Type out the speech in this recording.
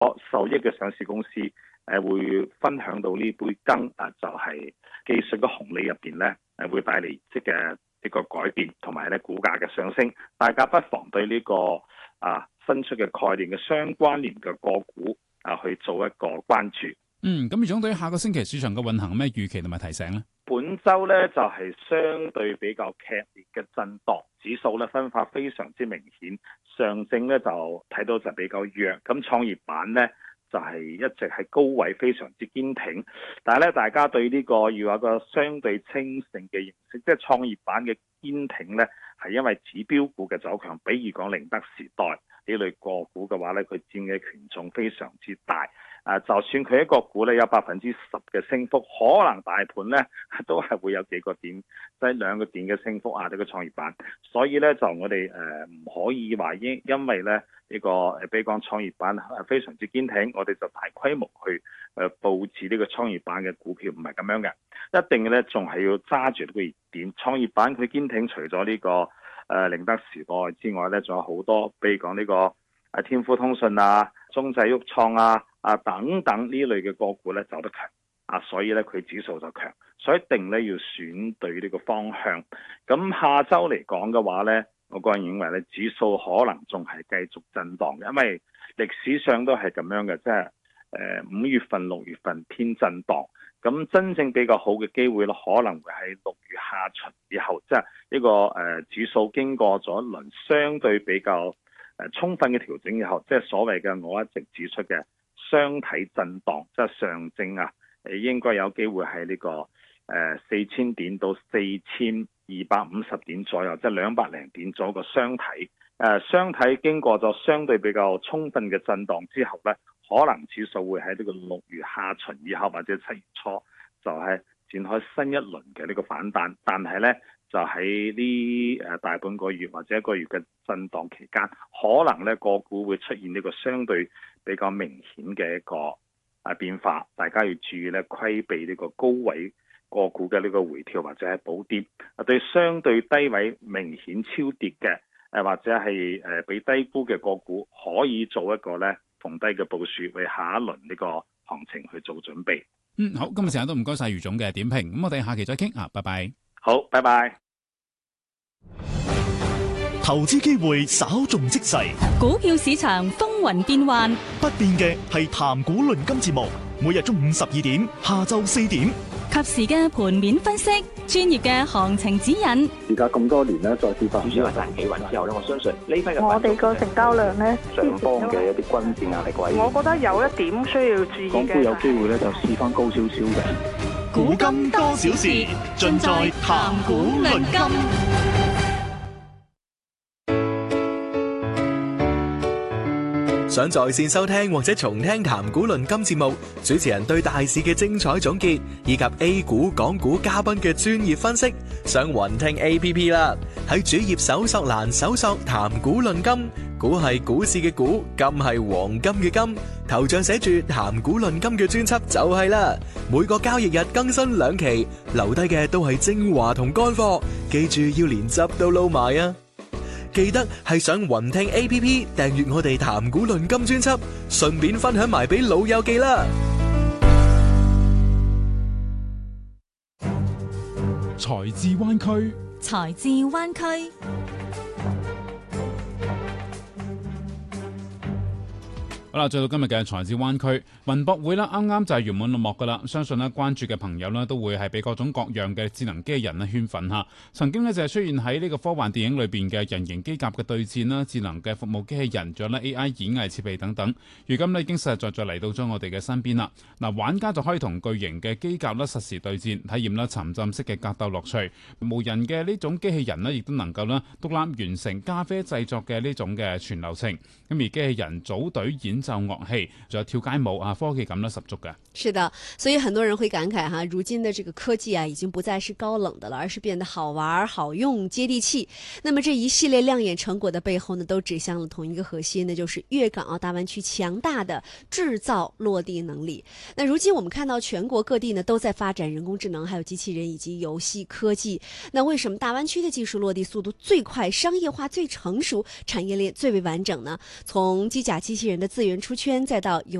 受益嘅上市公司會分享到呢杯羹就係技術嘅紅利入邊咧會帶嚟即嘅呢個改變，同埋咧股價嘅上升。大家不妨對呢個新出嘅概念嘅相關聯嘅個股去做一個關注。 咁余總對於下個星期市場嘅運行有咩預期同埋提醒呢？ 本週咧就係相對比較劇烈嘅震盪，指數咧分化非常之明顯，上證咧就睇到就比較弱，咁創業板咧就係一直係高位非常之堅挺，但係咧大家對呢個要有一個相對清醒嘅認識，即係創業板嘅堅挺咧係因為指標股嘅走強，比如講寧德時代呢類個股嘅話咧，佢佔嘅權重非常之大。就算佢一個股咧有10%嘅升幅，可能大盤咧都係會有幾個點，即係2個點嘅升幅呢個創業板。所以咧就我哋唔可以話因為咧呢個比如講創業板非常之堅挺，我哋就大規模去佈置呢個創業板嘅股票，唔係咁樣嘅。一定咧仲係要揸住呢個熱點。創業板佢堅挺，除咗呢個寧德時代之外咧，仲有好多，比如講呢個天富通訊中製鬱創等等呢類嘅個股咧走得強所以咧佢指數就強，所以一定咧要選對呢個方向。咁下週嚟講嘅話咧，我個人認為咧指數可能仲係繼續震盪嘅，因為歷史上都係咁樣嘅，即係5月份、6月份偏震盪，咁真正比較好嘅機會咧，可能會喺6月下旬以後，即係呢個指數經過咗一輪相對比較充分嘅調整以後，即係所謂嘅我一直指出嘅雙體震盪，即係上證應該有機會喺呢個4000點到4250點左右，即係200零點左右個雙體。雙體經過咗相對比較充分嘅震盪之後咧，可能指數會喺呢個6月下旬以後或者7月初就係展開新一輪嘅呢個反彈，但係咧就喺呢大半個月或者1個月嘅震盪期間，可能咧個股會出現呢個相對比較明顯嘅一個變化，大家要注意咧規避呢個高位個股嘅呢個回調或者係補跌，對相對低位明顯超跌嘅或者係被低估嘅個股，可以做一個咧逢低嘅部署，為下一輪呢個行情去做準備。 好，今日成日都唔該晒余總嘅點評，咁我哋下期再傾拜拜。 好，拜拜。 投資機會稍縱即逝， 股票市場風雲變幻， 不變嘅係談股論金節目，每日中午12點，下晝4點， 及時嘅盤面分析，專業嘅行情指引。 而家咁多年咧，再次發主要係賺企穩之後咧，我相信呢批嘅我哋個成交量咧， 上方嘅一啲均線壓力位， 我覺得有一點需要注意嘅。 港股有機會咧就試翻高少少嘅。 古今多少事，盡在談股論金。 想在線收聽或者重聽談股論金節目，主持人對大市嘅精彩總結，以及 A 股、港股嘉賓嘅專業分析，上雲聽 APP 啦。喺主頁搜索欄搜索談股論金，股係股市嘅股，金係黃金嘅金，頭像寫住談股論金嘅專輯就係啦。每個交易日更新2期，留低嘅都係精華同乾貨，記住要連汁都撈埋啊！記得係上雲聽 APP 訂閱我哋談股論金專輯，順便分享埋俾老友記啦。 財智灣區， 財智灣區。 好啦，再到今日嘅財智灣區文博會啦，啱啱就係圓滿落幕噶啦。相信咧關注嘅朋友咧都會係被各種各樣嘅智能機器人咧圈粉吓。曾經咧就係出現喺呢個科幻電影裏邊嘅人形機甲嘅對戰啦，智能嘅服務機器人，仲有咧 AI 演藝設備等等。如今咧已經實實在在嚟到咗我哋嘅身邊啦。嗱，玩家就可以同巨型嘅機甲咧實時對戰，體驗啦沉浸式嘅格鬥樂趣。無人嘅呢種機器人咧，亦都能夠咧獨立完成咖啡製作嘅呢種嘅全流程。咁而機器人組隊演奏樂器，仲有跳街舞科技感都十足嘅。 是的，所以很多人會感慨哈，如今的這個科技已經不再是高冷的了，而是變得好玩、好用、接地氣。那麼這一系列亮眼成果的背後呢，都指向了同一個核心，那就是粵港澳大灣區強大的製造落地能力。那如今我們看到全國各地呢都在發展人工智能，還有機器人以及遊戲科技。那為什麼大灣區的技術落地速度最快、商業化最成熟、產業鏈最為完整呢？從機甲機器人的資源员出圈，再到